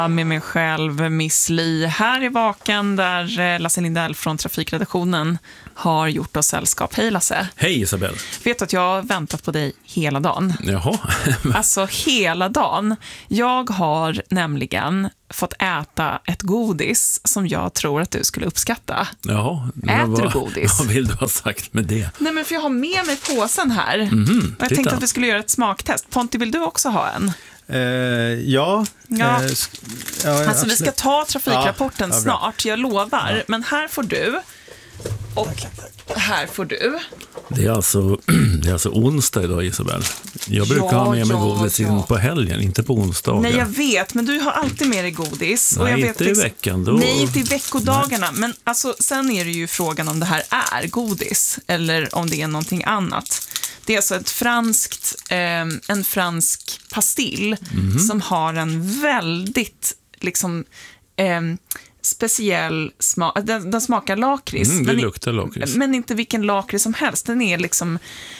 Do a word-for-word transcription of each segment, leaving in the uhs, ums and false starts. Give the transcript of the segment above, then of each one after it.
Med mig själv, Miss Li, här i Vaken där Lasse Lindell från Trafikredaktionen har gjort oss sällskap. Hej Lasse. Hej Isabel. Vet att jag har väntat på dig hela dagen. Jaha. Alltså hela dagen. Jag har nämligen fått äta ett godis som jag tror att du skulle uppskatta. Jaha. Äter vad, du godis? Vad vill du ha sagt med det? Nej, men för jag har med mig påsen här. Mm-hmm, jag tänkte att vi skulle göra ett smaktest. Ponti, vill du också ha en? Uh, ja. Ja. Uh, ja alltså vi ska ta trafikrapporten ja, snart, jag lovar. Ja. Men här får du. Och här får du. Det är alltså, det är alltså onsdag idag, Isabel. Jag brukar ja, ha med mig ja, godis ja. på helgen, inte på onsdagar. Nej, jag vet, men du har alltid med dig godis. Nej, och jag vet inte liksom, i veckan då. Nej, inte i veckodagarna. Nej. Men alltså, sen är det ju frågan om det här är godis eller om det är någonting annat. Det är alltså ett franskt, eh, en fransk pastill mm-hmm. som har en väldigt liksom eh, speciell smak. Den, den smakar lakrits. Mm, det men, luktar lakrits. Men inte vilken lakrits som helst. Den är liksom...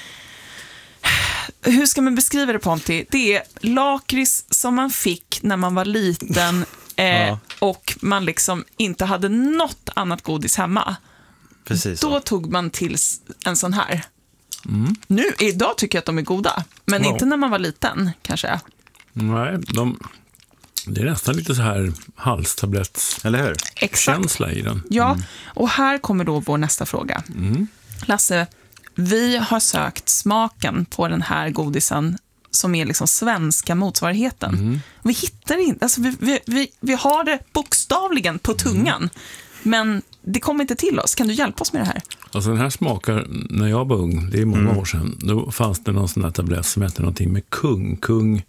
Hur ska man beskriva det, Ponti? Det är lakrits som man fick när man var liten eh, ja. och man liksom inte hade något annat godis hemma. Precis. Då så. tog man till en sån här. Mm. Nu, idag tycker jag att de är goda. Men wow. inte när man var liten, kanske. Nej, de, det är nästan lite så här halstabletts eller hur? Känsla i den. Ja, mm. och här kommer då vår nästa fråga. Mm. Lasse, vi har sökt smaken på den här godisen som är liksom svenska motsvarigheten. Mm. Vi hittar inte, alltså vi, vi, vi, vi har det bokstavligen på tungan. Mm. Men det kommer inte till oss. Kan du hjälpa oss med det här? Alltså den här smakar, när jag var ung, det är många mm. år sedan, då fanns det någon sån här tablett som hette någonting med kung, kung.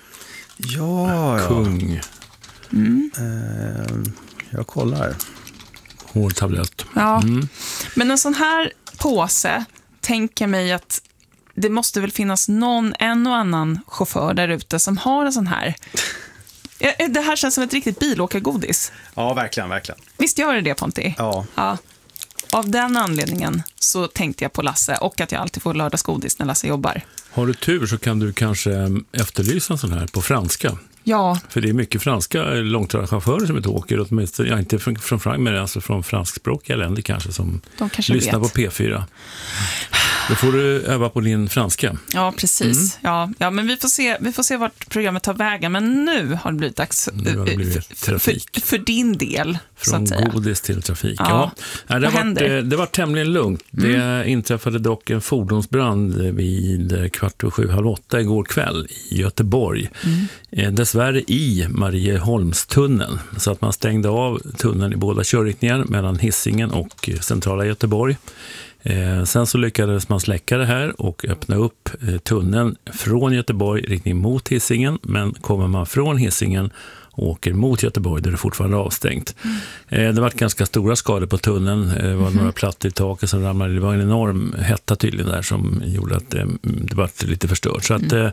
Ja, kung. Ja. Mm. Uh, jag kollar. Hård tablett. Ja, mm. men en sån här påse tänker mig att det måste väl finnas någon, en och annan chaufför där ute som har en sån här. Det här känns som ett riktigt bilåkargodis. Ja, verkligen, verkligen. Visst gör det det, Ponti? Ja. Ja. Av den anledningen så tänkte jag på Lasse och att jag alltid får lördagsgodis när Lasse jobbar. Har du tur så kan du kanske efterlysa en sån här på franska. Ja. För det är mycket franska långtradarchaufförer som inte åker, åtminstone, ja, inte från, från Frankrike, men alltså från franskspråkiga länder kanske som kanske lyssnar vet. på P fyra. Då får du öva på din franska. Ja, precis. Mm. Ja, ja, men vi får se, vi får se vart programmet tar vägen. Men nu har det blivit dags nu har det blivit trafik. För, för din del, från så att säga. Godis till trafik. Ja. Ja. Det, var, det var tämligen lugnt. Mm. Det inträffade dock en fordonsbrand vid kvart och sju, halv åtta igår kväll i Göteborg. Mm. Dessvärre i Marieholmstunneln. Så att man stängde av tunneln i båda körriktningar mellan Hisingen och centrala Göteborg. Eh, sen så lyckades man släcka det här och öppna upp eh, tunneln från Göteborg riktning mot Hisingen, men kommer man från Hisingen och åker mot Göteborg där det fortfarande är avstängt. Mm. Eh, det var ganska stora skador på tunneln, eh, det var mm. några plattor i taket som ramlade, det var en enorm hetta tydligen där som gjorde att eh, det var lite förstört. Så att eh,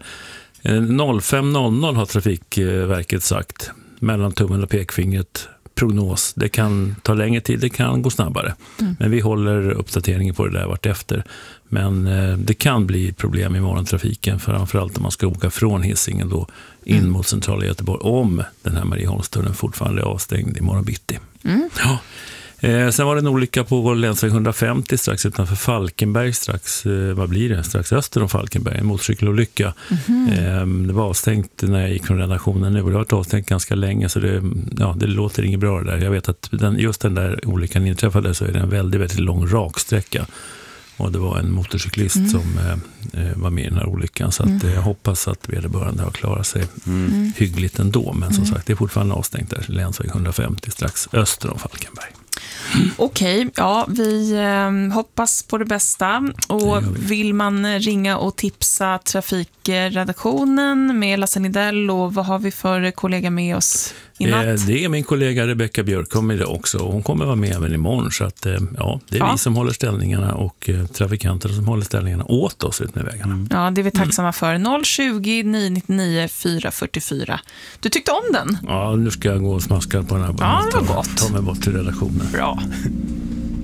fem noll noll har Trafikverket sagt, mellan tummen och pekfingret, prognos. Det kan ta längre tid, det kan gå snabbare. Mm. Men vi håller uppdateringen på det där vart efter. Men eh, det kan bli problem i morgontrafiken, framförallt om man ska åka från Hisingen då in mm. mot centrala Göteborg, om den här Marieholmstunneln fortfarande är avstängd i morgon bitti. Mm. Ja. Eh, sen var det en olycka på länsväg hundrafemtio strax utanför Falkenberg, strax, eh, vad blir det? Strax öster om Falkenberg, en motorcykelolycka. Mm-hmm. Eh, det var avstängt när jag gick från redaktionen nu, och det har varit avstängt ganska länge, så det, ja, det låter inget bra det där. Jag vet att den, just den där olyckan inträffade, så är det en väldigt, väldigt lång raksträcka. Och det var en motorcyklist mm. som eh, var med i den här olyckan. Så att, eh, jag hoppas att vederbörande har klarat sig mm. hyggligt ändå. Men som mm. sagt, det är fortfarande avstängt där, länsväg hundrafemtio strax öster om Falkenberg. Mm. Okej, okay, ja, vi eh, hoppas på det bästa. Och det vill man ringa och tipsa trafikredaktionen med Lasse Lindell, och vad har vi för kollega med oss i natt? Eh, det är min kollega Rebecka Björkholm idag också, och hon kommer vara med även imorgon. Så att, eh, ja, det är ja. vi som håller ställningarna och eh, trafikanter som håller ställningarna åt oss ut med vägarna. Mm. Ja, det är vi tacksamma för. noll tjugo, nio nittionio, fyra fyrtiofyra. Du tyckte om den? Ja, nu ska jag gå och smaska på den här. Ja, det var gott. Ta mig bort till redaktionen. Bra.